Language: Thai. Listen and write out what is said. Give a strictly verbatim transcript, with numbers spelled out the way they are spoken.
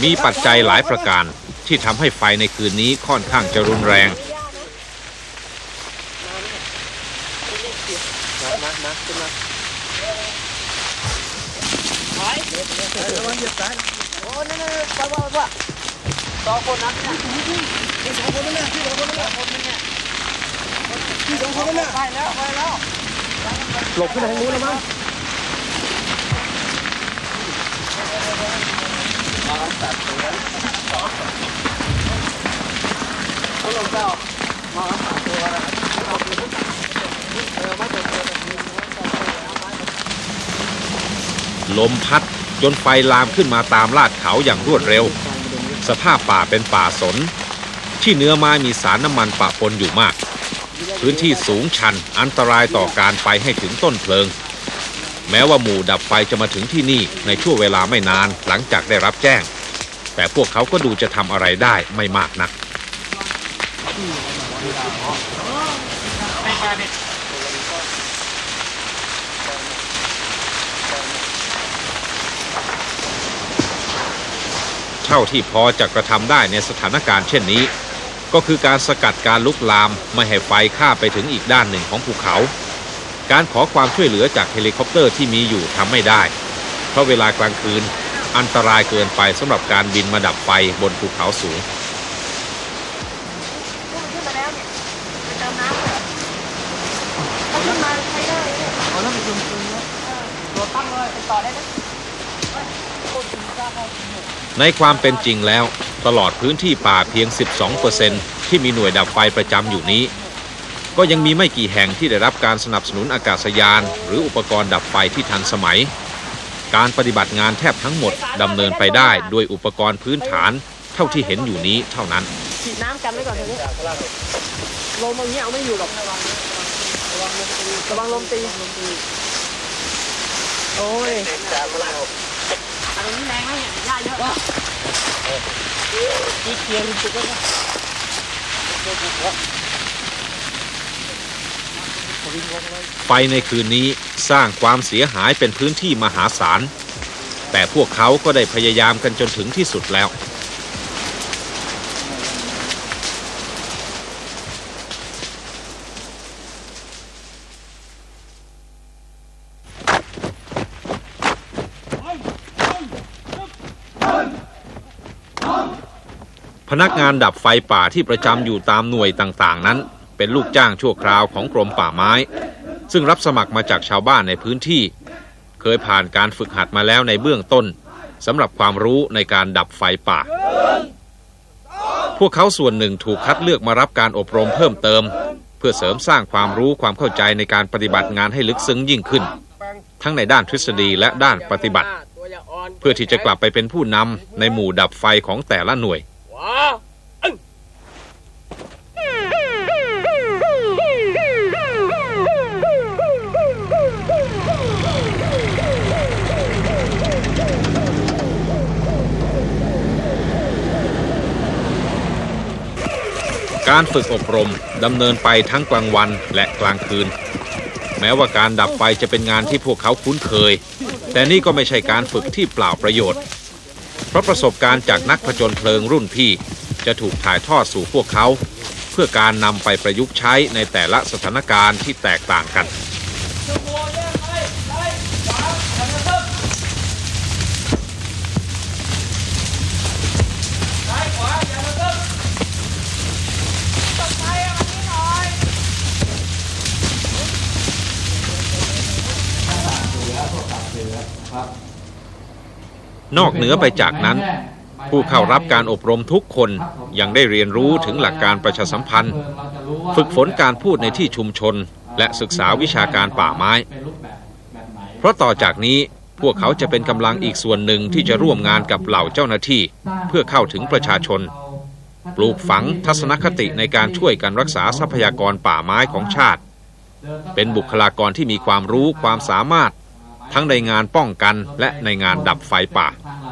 มีปัจจัยหลายประการที่ทำให้ไฟในคืนนี้ค่อนข้างจะรุนแรงสองคนนั้นเนี่ยสองคนนั้นเนี่ยพี่สองคนนั้นเนี่ยพี่สองคนนั้นเนี่ยไปแล้วไปแล้วหลบขึ้นทางนู้นแล้วมั้งเขาลงเจ้ามารับสามตัวนะลมพัดจนไฟลามขึ้นมาตามลาดเขาอย่างรวดเร็วสภาพป่าเป็นป่าสนที่เนื้อไม้มีสารน้ำมันปะปนอยู่มากพื้นที่สูงชันอันตรายต่อการไปให้ถึงต้นเพลิงแม้ว่าหมู่ดับไฟจะมาถึงที่นี่ในช่วงเวลาไม่นานหลังจากได้รับแจ้งแต่พวกเขาก็ดูจะทำอะไรได้ไม่มากนักเท่าที่พอจะกระทำได้ในสถานการณ์เช่นนี้ก็คือการสกัดการลุกลามไม่ให้ไฟข้ามไปถึงอีกด้านหนึ่งของภูเขาการขอความช่วยเหลือจากเฮลิคอปเตอร์ที่มีอยู่ทำไม่ได้เพราะเวลากลางคืนอันตรายเกินไปสำหรับการบินมาดับไฟบนภูเขาสูงในความเป็นจริงแล้วตลอดพื้นที่ป่าเพียง สิบสองเปอร์เซ็นต์ ที่มีหน่วยดับไฟประจำอยู่นี้ก็ยังมีไม่กี่แห่งที่ได้รับการสนับสนุนอากาศยานหรืออุปกรณ์ดับไฟที่ทันสมัยการปฏิบัติงานแทบทั้งหมดดำเนินไปได้โดยอุปกรณ์พื้นฐานเท่าที่เห็นอยู่นี้เท่านั้นฉีดน้ำกันไว้ก่อนเถอะลมอย่างนี้เอาไม่อยู่หรอกระวังลมตีโอ้ยอันนี้แรงไหมเนี่ยหญ้าเยอะอีเกียร์สุดเลยไฟในคืนนี้สร้างความเสียหายเป็นพื้นที่มหาศาลแต่พวกเขาก็ได้พยายามกันจนถึงที่สุดแล้วพนักงานดับไฟป่าที่ประจำอยู่ตามหน่วยต่างๆนั้นเป็นลูกจ้างชั่วคราวของกรมป่าไม้ซึ่งรับสมัครมาจากชาวบ้านในพื้นที่เคยผ่านการฝึกหัดมาแล้วในเบื้องต้นสำหรับความรู้ในการดับไฟป่าพวกเขาส่วนหนึ่งถูกคัดเลือกมารับการอบรมเพิ่มเติมเพื่อเสริมสร้างความรู้ความเข้าใจในการปฏิบัติงานให้ลึกซึ้งยิ่งขึ้นทั้งในด้านทฤษฎีและด้านปฏิบัติเพื่อที่จะกลับไปเป็นผู้นำในหมู่ดับไฟของแต่ละหน่วยการฝึกอบรมดำเนินไปทั้งกลางวันและกลางคืนแม้ว่าการดับไฟจะเป็นงานที่พวกเขาคุ้นเคยแต่นี่ก็ไม่ใช่การฝึกที่เปล่าประโยชน์เพราะประสบการณ์จากนักผจญเพลิงรุ่นพี่จะถูกถ่ายทอดสู่พวกเขาเพื่อการนำไปประยุกต์ใช้ในแต่ละสถานการณ์ที่แตกต่างกันนอกเหนือไปจากนั้นผู้เข้ารับการอบรมทุกคนยังได้เรียนรู้ถึงหลักการประชาสัมพันธ์ฝึกฝนการพูดในที่ชุมชนและศึกษาวิชาการป่าไม้เพราะต่อจากนี้พวกเขาจะเป็นกำลังอีกส่วนหนึ่งที่จะร่วมงานกับเหล่าเจ้าหน้าที่เพื่อเข้าถึงประชาชนปลูกฝังทัศนคติในการช่วยกันรักษาทรัพยากรป่าไม้ของชาติเป็นบุคลากรที่มีความรู้ความสามารถทั้งในงานป้องกันและในงานดับไฟป่า